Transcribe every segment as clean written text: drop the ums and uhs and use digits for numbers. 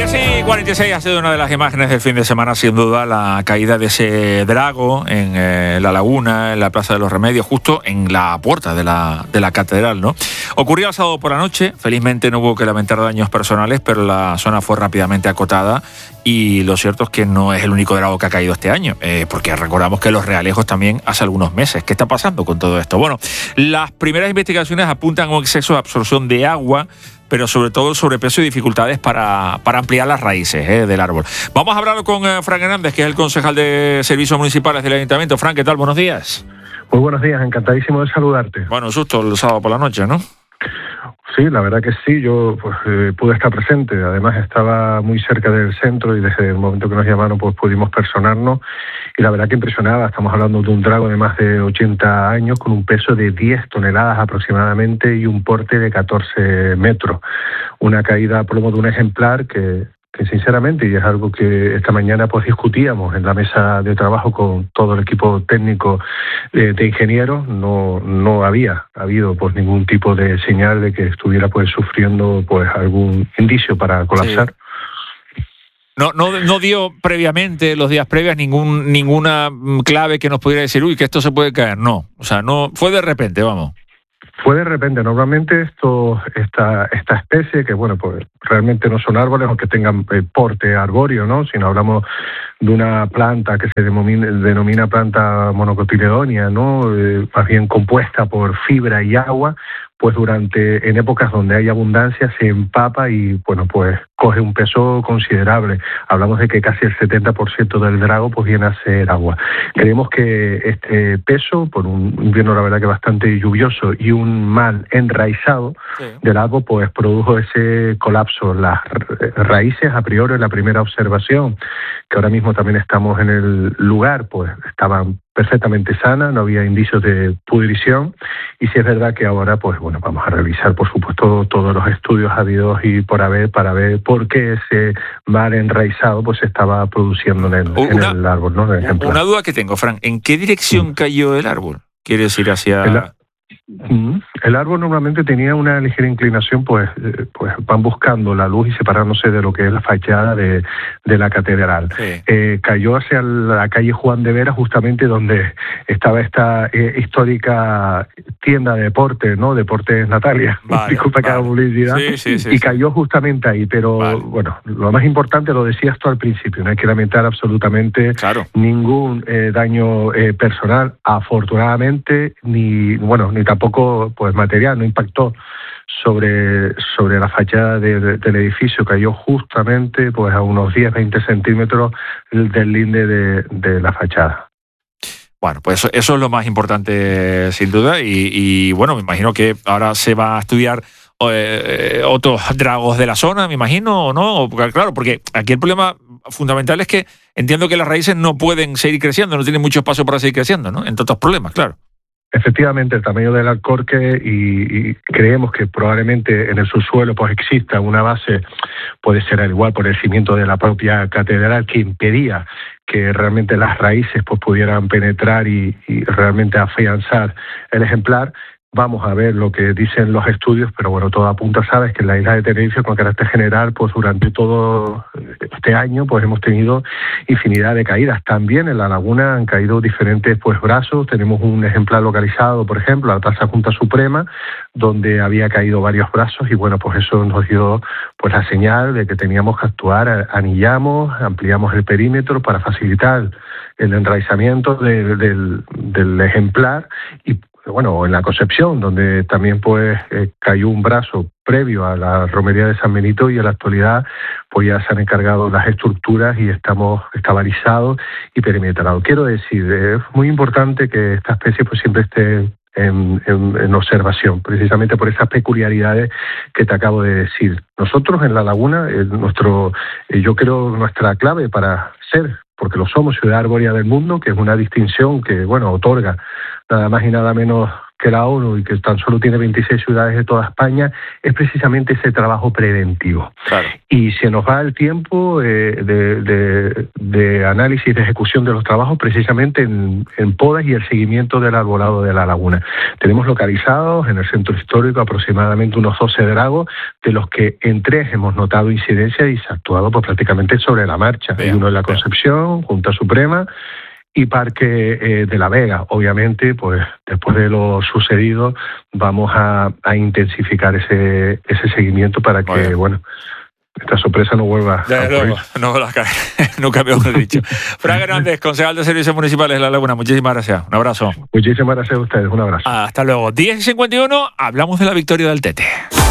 10:46 ha sido una de las imágenes del fin de semana, sin duda, la caída de ese drago en la laguna, en la Plaza de los Remedios, justo en la puerta de la catedral, ¿no? Ocurrió el sábado por la noche, felizmente no hubo que lamentar daños personales, pero la zona fue rápidamente acotada y lo cierto es que no es el único drago que ha caído este año, porque recordamos que Los Realejos también hace algunos meses. ¿Qué está pasando con todo esto? Bueno, las primeras investigaciones apuntan a un exceso de absorción de agua, pero sobre todo el sobrepeso y dificultades para ampliar las raíces del árbol. Vamos a hablar con Fran Hernández, que es el concejal de Servicios Municipales del Ayuntamiento. Fran, ¿qué tal? Buenos días. Muy buenos días, encantadísimo de saludarte. Bueno, susto el sábado por la noche, ¿no? Sí, la verdad que sí, yo pude estar presente, además estaba muy cerca del centro y desde el momento que nos llamaron pues pudimos personarnos y la verdad que impresionaba. Estamos hablando de un drago de más de 80 años con un peso de 10 toneladas aproximadamente y un porte de 14 metros. Una caída a plomo de un ejemplar que sinceramente, y es algo que esta mañana pues discutíamos en la mesa de trabajo con todo el equipo técnico de ingenieros, no había habido pues ningún tipo de señal de que estuviera pues sufriendo pues algún indicio para colapsar. Sí. No dio previamente, los días previos, ninguna clave que nos pudiera decir, uy, que esto se puede caer. No, o sea, no fue de repente, vamos. Fue de repente. Normalmente esta especie, que bueno, pues realmente no son árboles aunque tengan porte arbóreo, ¿no? Sino hablamos de una planta que se denomina planta monocotiledónea, ¿no? Más bien compuesta por fibra y agua, pues en épocas donde hay abundancia se empapa y bueno, pues coge un peso considerable. Hablamos de que casi el 70% del drago pues viene a ser agua. Creemos que este peso, por un invierno la verdad que bastante lluvioso y un mal enraizado del árbol, pues produjo ese colapso. Las raíces, a priori, la primera observación, que ahora mismo también estamos en el lugar, pues estaban perfectamente sanas, no había indicios de pudrición y sí es verdad que ahora pues bueno, vamos a revisar por supuesto todos los estudios habidos y por haber para ver por qué ese mal enraizado pues se estaba produciendo en el árbol, ¿no? Una duda que tengo, Fran, ¿en qué dirección cayó el árbol? ¿Quiere decir hacia...? El árbol normalmente tenía una ligera inclinación, pues van buscando la luz y separándose de lo que es la fachada de la catedral. Sí. Cayó hacia la calle Juan de Vera, justamente donde estaba esta histórica tienda de deportes, ¿no? Deportes Natalia, disculpa cada publicidad, y cayó justamente ahí. Pero bueno, lo más importante lo decías tú al principio, no hay que lamentar absolutamente ningún daño personal, afortunadamente, ni tampoco pues material, no impactó sobre la fachada del edificio, cayó justamente pues a unos 10-20 centímetros del linde de la fachada. Bueno, pues eso es lo más importante sin duda y bueno, me imagino que ahora se va a estudiar otros dragos de la zona, me imagino, ¿o no? Claro, porque aquí el problema fundamental es que entiendo que las raíces no pueden seguir creciendo, no tienen mucho espacio para seguir creciendo, ¿no? Entre otros problemas, claro. Efectivamente, el tamaño del alcorque y creemos que probablemente en el subsuelo pues exista una base, puede ser al igual por el cimiento de la propia catedral, que impedía que realmente las raíces pues pudieran penetrar y realmente afianzar el ejemplar. Vamos a ver lo que dicen los estudios, pero bueno, todo apunta, sabes, que en la isla de Tenerife, con carácter general, pues durante todo este año, pues hemos tenido infinidad de caídas. También en la laguna han caído diferentes pues brazos. Tenemos un ejemplar localizado, por ejemplo, a la Plaza Junta Suprema, donde había caído varios brazos y bueno, pues eso nos dio pues la señal de que teníamos que actuar. Anillamos, ampliamos el perímetro para facilitar el enraizamiento del ejemplar y bueno, en la Concepción, donde también pues cayó un brazo previo a la romería de San Benito y en la actualidad pues ya se han encargado las estructuras y estamos estabilizados y perimetrados. Quiero decir, es muy importante que esta especie pues siempre esté en observación, precisamente por esas peculiaridades que te acabo de decir. Nosotros en la laguna, yo creo nuestra clave para ser, porque lo somos, ciudad arbórea del mundo, que es una distinción que bueno otorga nada más y nada menos que la ONU, y que tan solo tiene 26 ciudades de toda España, es precisamente ese trabajo preventivo. Claro. Y se nos va el tiempo de análisis, de ejecución de los trabajos, precisamente en podas y el seguimiento del arbolado de la laguna. Tenemos localizados en el centro histórico aproximadamente unos 12 dragos, de los que en 3 hemos notado incidencia y se ha actuado pues, prácticamente sobre la marcha. Hay uno en la Concepción, Junta Suprema, y Parque de la Vega. Obviamente, pues después de lo sucedido, vamos a intensificar ese seguimiento para que, bueno, esta sorpresa no vuelva a ocurrir. No la cae. Nunca me he dicho. Fran Hernández, concejal de Servicios Municipales de La Laguna, muchísimas gracias. Un abrazo. Muchísimas gracias a ustedes. Un abrazo. Hasta luego. 10:51, hablamos de la victoria del Tete.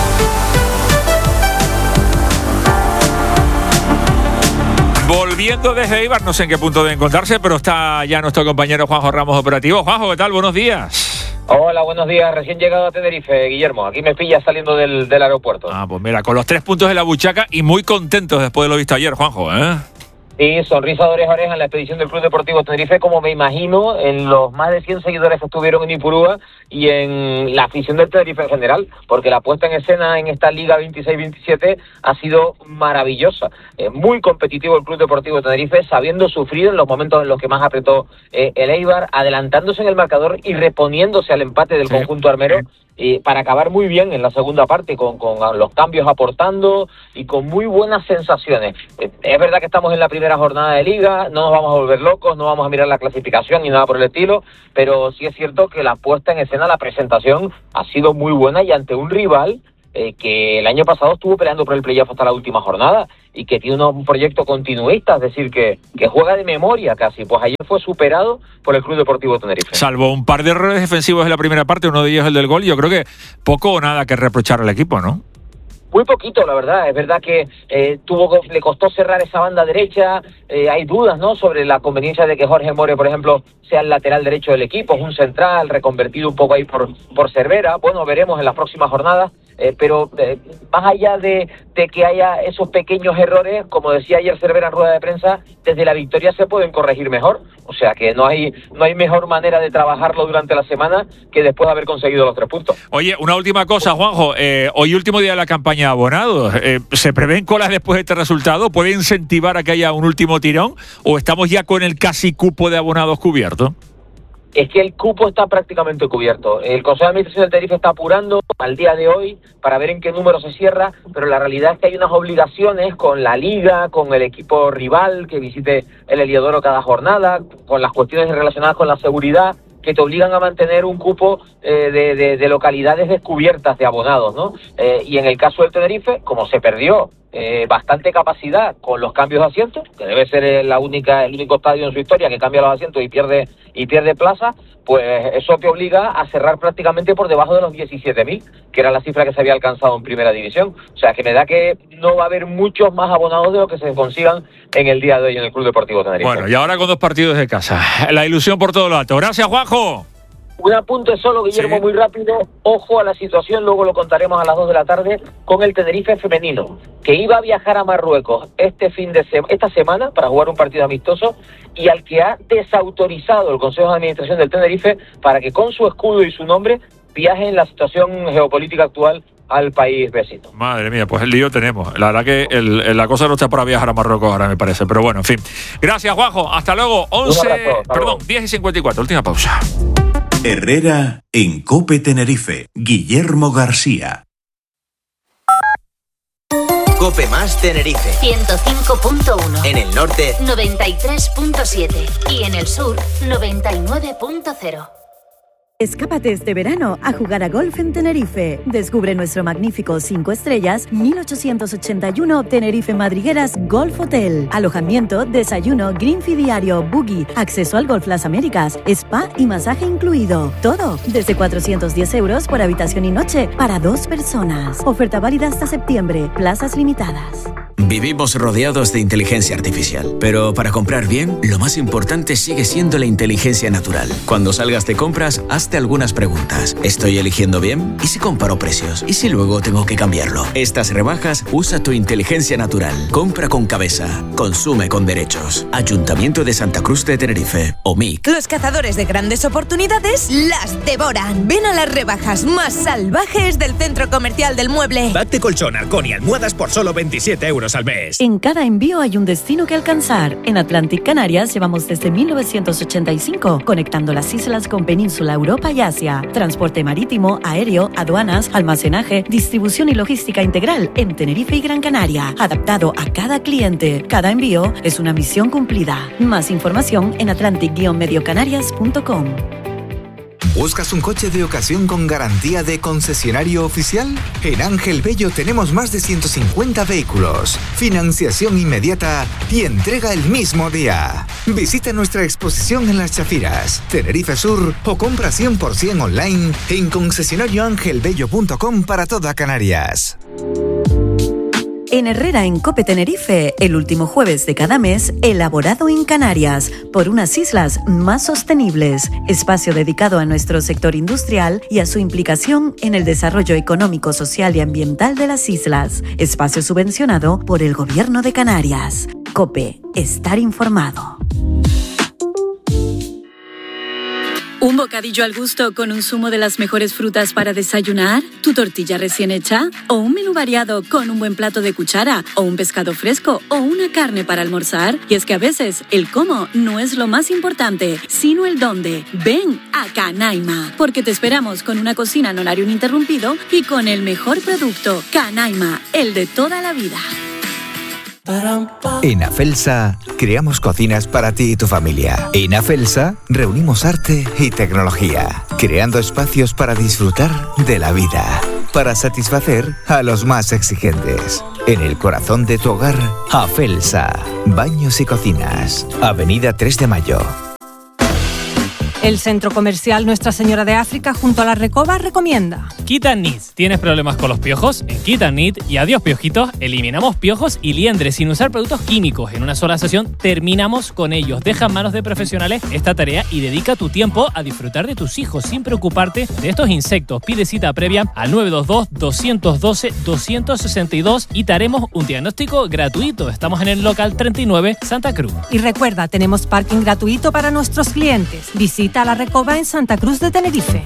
Volviendo desde Eibar, no sé en qué punto de encontrarse, pero está ya nuestro compañero Juanjo Ramos operativo. Juanjo, ¿qué tal? Buenos días. Hola, buenos días. Recién llegado a Tenerife, Guillermo. Aquí me pillas saliendo del aeropuerto. Pues mira, con los 3 puntos de la buchaca y muy contentos después de lo visto ayer, Juanjo, ¿eh? Sí, sonrisa de oreja a oreja en la expedición del Club Deportivo Tenerife, como me imagino en los más de 100 seguidores que estuvieron en Ipurúa y en la afición del Tenerife en general, porque la puesta en escena en esta Liga 26-27 ha sido maravillosa. Muy competitivo el Club Deportivo Tenerife, sabiendo sufrir en los momentos en los que más apretó el Eibar, adelantándose en el marcador y reponiéndose al empate del conjunto armero. Para acabar muy bien en la segunda parte, con los cambios aportando y con muy buenas sensaciones. Es verdad que estamos en la primera jornada de Liga, no nos vamos a volver locos, no vamos a mirar la clasificación ni nada por el estilo, pero sí es cierto que la puesta en escena, la presentación ha sido muy buena y ante un rival que el año pasado estuvo peleando por el playoff hasta la última jornada y que tiene un proyecto continuista, es decir, que juega de memoria casi. Pues ayer fue superado por el Club Deportivo Tenerife. Salvo un par de errores defensivos en la primera parte, uno de ellos el del gol, yo creo que poco o nada que reprochar al equipo, ¿no? Muy poquito, la verdad. Es verdad que le costó cerrar esa banda derecha. Hay dudas, ¿no?, sobre la conveniencia de que Jorge More, por ejemplo, sea el lateral derecho del equipo. Es un central reconvertido un poco ahí por Cervera. Bueno, veremos en las próximas jornadas. Pero más allá de que haya esos pequeños errores, como decía ayer Cervera en rueda de prensa, desde la victoria se pueden corregir mejor. O sea que no hay mejor manera de trabajarlo durante la semana que después de haber conseguido los 3 puntos. Oye, una última cosa, Juanjo. Hoy último día de la campaña de abonados. ¿Se prevén colas después de este resultado? ¿Puede incentivar a que haya un último tirón? ¿O estamos ya con el casi cupo de abonados cubierto? Es que el cupo está prácticamente cubierto. El Consejo de Administración del Tenerife está apurando al día de hoy para ver en qué número se cierra, pero la realidad es que hay unas obligaciones con la Liga, con el equipo rival que visite el Heliodoro cada jornada, con las cuestiones relacionadas con la seguridad, que te obligan a mantener un cupo de localidades descubiertas de abonados, ¿no? Y en el caso del Tenerife, como se perdió bastante capacidad con los cambios de asientos, que debe ser el único estadio en su historia que cambia los asientos y pierde plaza, pues eso te obliga a cerrar prácticamente por debajo de los 17.000, que era la cifra que se había alcanzado en Primera División. O sea, que me da que no va a haber muchos más abonados de lo que se consigan en el día de hoy en el Club Deportivo Tenerife. Bueno, y ahora con 2 partidos de casa. La ilusión por todo lo alto. Gracias, Juanjo. Un apunte solo, Guillermo, sí. Muy rápido. Ojo a la situación, luego lo contaremos a las 2 de la tarde, con el Tenerife femenino, que iba a viajar a Marruecos esta semana para jugar un partido amistoso, y al que ha desautorizado el Consejo de Administración del Tenerife para que con su escudo y su nombre viaje en la situación geopolítica actual al país vecino. Madre mía, pues el lío tenemos. La verdad que la cosa no está para viajar a Marruecos ahora, me parece. Pero bueno, en fin. Gracias, Juanjo. Hasta luego. 10:54. Última pausa. Herrera en COPE Tenerife. Guillermo García. COPE más Tenerife 105.1. En el norte 93.7 y en el sur 99.0. Escápate este verano a jugar a golf en Tenerife. Descubre nuestro magnífico 5 estrellas 1881 Tenerife Madrigueras Golf Hotel. Alojamiento, desayuno, green fee diario, buggy, acceso al Golf Las Américas, spa y masaje incluido. Todo desde 410 euros por habitación y noche para 2 personas. Oferta válida hasta septiembre. Plazas limitadas. Vivimos rodeados de inteligencia artificial, pero para comprar bien, lo más importante sigue siendo la inteligencia natural. Cuando salgas de compras, hazte algunas preguntas. ¿Estoy eligiendo bien? ¿Y si comparo precios? ¿Y si luego tengo que cambiarlo? Estas rebajas, usa tu inteligencia natural. Compra con cabeza. Consume con derechos. Ayuntamiento de Santa Cruz de Tenerife. OMIC. Los cazadores de grandes oportunidades las devoran. Ven a las rebajas más salvajes del Centro Comercial del Mueble. Pack de colchón, arcón y almohadas por solo 27 euros al mes. En cada envío hay un destino que alcanzar. En Atlantic Canarias llevamos desde 1985 conectando las islas con Península, Europa y Asia. Transporte marítimo, aéreo, aduanas, almacenaje, distribución y logística integral en Tenerife y Gran Canaria. Adaptado a cada cliente. Cada envío es una misión cumplida. Más información en atlantic-mediocanarias.com. ¿Buscas un coche de ocasión con garantía de concesionario oficial? En Ángel Bello tenemos más de 150 vehículos, financiación inmediata y entrega el mismo día. Visita nuestra exposición en Las Chafiras, Tenerife Sur o compra 100% online en concesionarioangelbello.com para toda Canarias. En Herrera en Cope Tenerife, el último jueves de cada mes, elaborado en Canarias, por unas islas más sostenibles. Espacio dedicado a nuestro sector industrial y a su implicación en el desarrollo económico, social y ambiental de las islas. Espacio subvencionado por el Gobierno de Canarias. Cope, estar informado. ¿Un bocadillo al gusto con un zumo de las mejores frutas para desayunar? ¿Tu tortilla recién hecha? ¿O un menú variado con un buen plato de cuchara? ¿O un pescado fresco? ¿O una carne para almorzar? Y es que a veces el cómo no es lo más importante, sino el dónde. Ven a Canaima, porque te esperamos con una cocina en horario ininterrumpido y con el mejor producto. Canaima, el de toda la vida. En Afelsa, creamos cocinas para ti y tu familia. En Afelsa, reunimos arte y tecnología, creando espacios para disfrutar de la vida, para satisfacer a los más exigentes. En el corazón de tu hogar, Afelsa, baños y cocinas, Avenida 3 de Mayo. El Centro Comercial Nuestra Señora de África junto a la Recoba recomienda Kit & Knit. ¿Tienes problemas con los piojos? En Kit & Knit y adiós piojitos, eliminamos piojos y liendres sin usar productos químicos. En una sola sesión terminamos con ellos. Deja en manos de profesionales esta tarea y dedica tu tiempo a disfrutar de tus hijos sin preocuparte de estos insectos. Pide cita previa al 922-212-262 y te haremos un diagnóstico gratuito. Estamos en el local 39 Santa Cruz. Y recuerda, tenemos parking gratuito para nuestros clientes. Visita a la Recoba en Santa Cruz de Tenerife.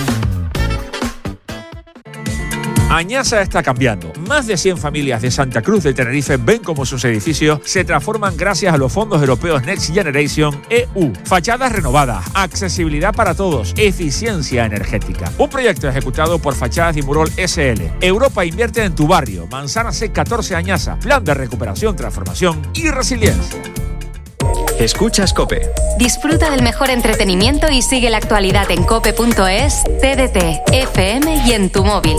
Añasa está cambiando. Más de 100 familias de Santa Cruz de Tenerife ven cómo sus edificios se transforman gracias a los fondos europeos Next Generation EU. Fachadas renovadas, accesibilidad para todos, eficiencia energética. Un proyecto ejecutado por Fachadas y Murol SL. Europa invierte en tu barrio. Manzana C14 Añasa. Plan de recuperación, transformación y resiliencia. Escuchas COPE. Disfruta del mejor entretenimiento y sigue la actualidad en cope.es, TDT, FM y en tu móvil.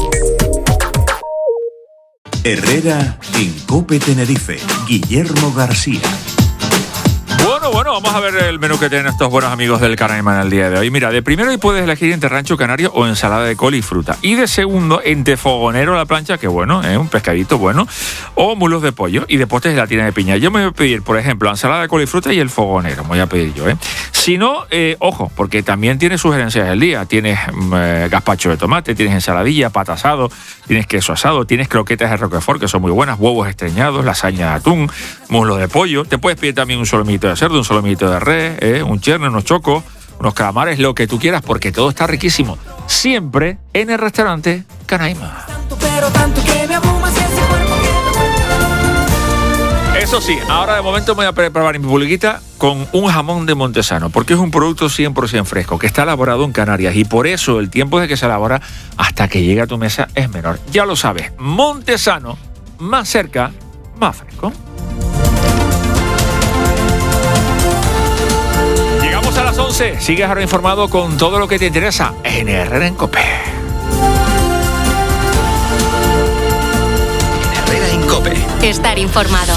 Herrera en COPE Tenerife. Guillermo García. Bueno, vamos a ver el menú que tienen estos buenos amigos del Canaima en el día de hoy. Mira, de primero hoy puedes elegir entre rancho canario o ensalada de col y fruta. Y de segundo, entre fogonero a la plancha, que bueno, un pescadito bueno, o mulos de pollo. Y de postres gelatina de piña. Yo me voy a pedir, por ejemplo, ensalada de col y fruta y el fogonero. Me voy a pedir yo, Si no, ojo, porque también tienes sugerencias del día. Tienes gazpacho de tomate, tienes ensaladilla, pata asado, tienes queso asado, tienes croquetas de roquefort, que son muy buenas, huevos estreñados, lasaña de atún, muslo de pollo. Te puedes pedir también un solomito de cerdo, un solomito de res, un cherne, unos chocos, unos calamares, lo que tú quieras, porque todo está riquísimo. Siempre en el restaurante Canaima. Eso sí, ahora de momento me voy a preparar mi pulguita con un jamón de Montesano, porque es un producto 100% fresco, que está elaborado en Canarias, y por eso el tiempo de que se elabora hasta que llegue a tu mesa es menor. Ya lo sabes, Montesano, más cerca, más fresco. Llegamos a las 11, sigues ahora informado con todo lo que te interesa en Herrera en COPE. Herrera en COPE. Estar informado.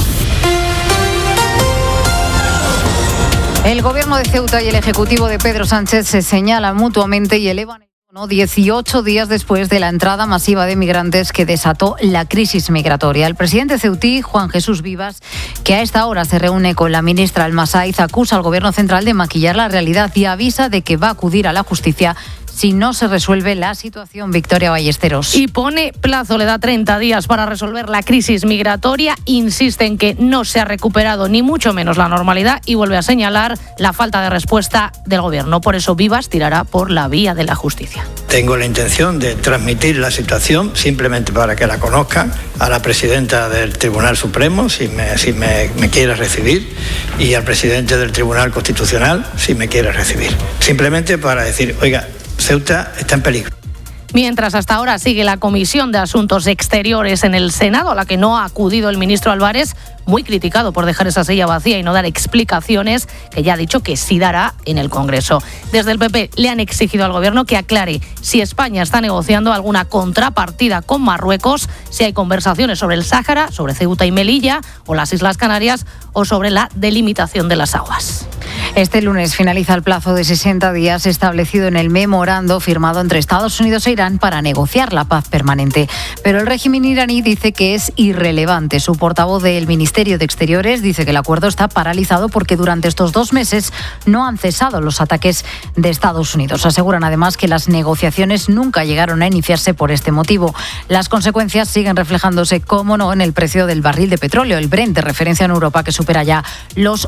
El gobierno de Ceuta y el ejecutivo de Pedro Sánchez se señalan mutuamente y elevan 18 días después de la entrada masiva de migrantes que desató la crisis migratoria. El presidente ceutí, Juan Jesús Vivas, que a esta hora se reúne con la ministra Almasaiz, acusa al gobierno central de maquillar la realidad y avisa de que va a acudir a la justicia si no se resuelve la situación. Victoria Ballesteros. Y pone plazo, le da 30 días para resolver la crisis migratoria. Insiste en que no se ha recuperado ni mucho menos la normalidad y vuelve a señalar la falta de respuesta del gobierno. Por eso Vivas tirará por la vía de la justicia. Tengo la intención de transmitir la situación, simplemente para que la conozcan, a la presidenta del Tribunal Supremo, si me quiere recibir, y al presidente del Tribunal Constitucional, si me quiere recibir. Simplemente para decir, oiga, Ceuta está en peligro. Mientras hasta ahora sigue la Comisión de Asuntos Exteriores en el Senado, a la que no ha acudido el ministro Álvarez, muy criticado por dejar esa silla vacía y no dar explicaciones, que ya ha dicho que sí dará en el Congreso. Desde el PP le han exigido al Gobierno que aclare si España está negociando alguna contrapartida con Marruecos, si hay conversaciones sobre el Sáhara, sobre Ceuta y Melilla o las Islas Canarias o sobre la delimitación de las aguas. Este lunes finaliza el plazo de 60 días establecido en el memorando firmado entre Estados Unidos e Irán para negociar la paz permanente. Pero el régimen iraní dice que es irrelevante. Su portavoz del Ministerio de Exteriores dice que el acuerdo está paralizado porque durante estos 2 meses no han cesado los ataques de Estados Unidos. Aseguran además que las negociaciones nunca llegaron a iniciarse por este motivo. Las consecuencias siguen reflejándose, como no, en el precio del barril de petróleo, el Brent, de referencia en Europa, que supera ya los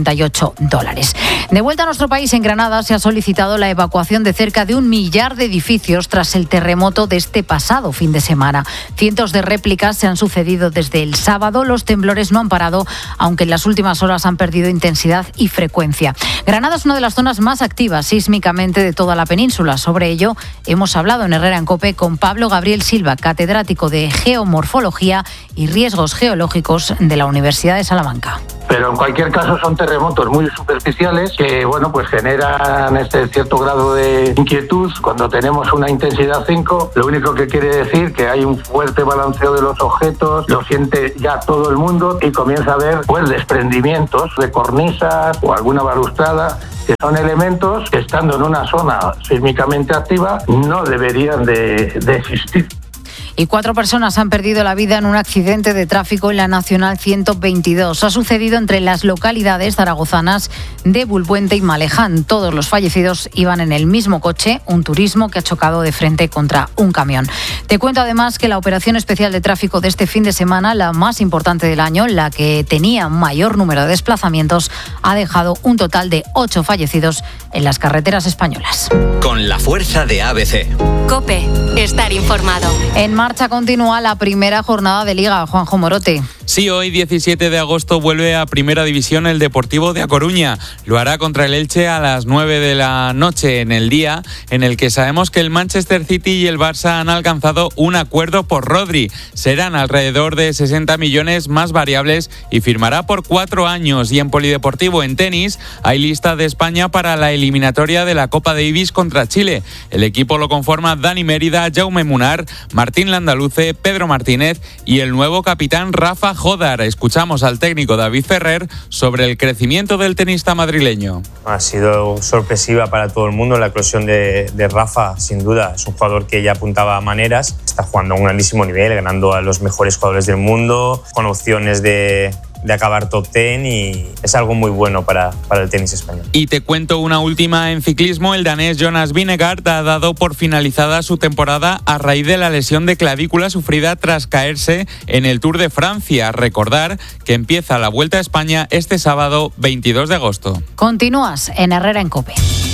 $88. De vuelta a nuestro país, en Granada se ha solicitado la evacuación de cerca de 1 millar de edificios tras el terremoto de este pasado fin de semana. Cientos de réplicas se han sucedido desde el sábado. Los temblores no han parado, aunque en las últimas horas han perdido intensidad y frecuencia. Granada es una de las zonas más activas sísmicamente de toda la península. Sobre ello hemos hablado en Herrera en COPE con Pablo Gabriel Silva, catedrático de Geomorfología y Riesgos Geológicos de la Universidad de Salamanca. Pero en cualquier caso son terremotos muy superficiales que, pues generan este cierto grado de inquietud. Cuando tenemos una intensidad 5, lo único que quiere decir que hay un fuerte balanceo de los objetos, lo siente ya todo el mundo y comienza a haber desprendimientos de cornisas o alguna balustrada, que son elementos que, estando en una zona sísmicamente activa, no deberían de existir. Y 4 personas han perdido la vida en un accidente de tráfico en la Nacional 122. Ha sucedido entre las localidades zaragozanas de Bulpuente y Maleján. Todos los fallecidos iban en el mismo coche, un turismo que ha chocado de frente contra un camión. Te cuento además que la operación especial de tráfico de este fin de semana, la más importante del año, la que tenía mayor número de desplazamientos, ha dejado un total de 8 fallecidos en las carreteras españolas. Con la fuerza de ABC. COPE, estar informado. En marcha continúa la primera jornada de Liga. Juanjo Morote. Sí, hoy 17 de agosto vuelve a Primera División el Deportivo de A Coruña. Lo hará contra el Elche a las 9 de la noche, en el día en el que sabemos que el Manchester City y el Barça han alcanzado un acuerdo por Rodri. Serán alrededor de 60 millones más variables y firmará por 4 años. Y en polideportivo, en tenis, hay lista de España para la eliminatoria de la Copa Davis contra Chile. El equipo lo conforma Dani Mérida, Jaume Munar, Martín Landaluce, Pedro Martínez y el nuevo capitán Rafa Jodar. Escuchamos al técnico David Ferrer sobre el crecimiento del tenista madrileño. Ha sido sorpresiva para todo el mundo la eclosión de Rafa, sin duda. Es un jugador que ya apuntaba a maneras, está jugando a un grandísimo nivel, ganando a los mejores jugadores del mundo, con opciones de acabar top 10, y es algo muy bueno para el tenis español. Y te cuento una última en ciclismo. El danés Jonas Vingegaard ha dado por finalizada su temporada a raíz de la lesión de clavícula sufrida tras caerse en el Tour de Francia. Recordar que empieza la Vuelta a España este sábado 22 de agosto. Continúas en Herrera en COPE.